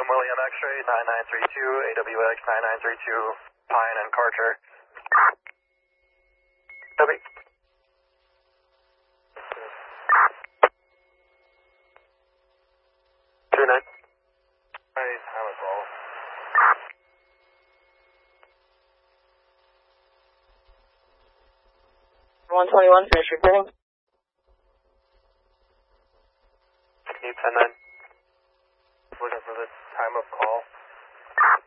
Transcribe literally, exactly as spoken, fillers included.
William X-ray nine nine three two, A W X nine nine three two, Pine and Carter. Copy. two nine. Alright, time of call. one twenty-one, finish reporting. ten nine. Looking for the time of call.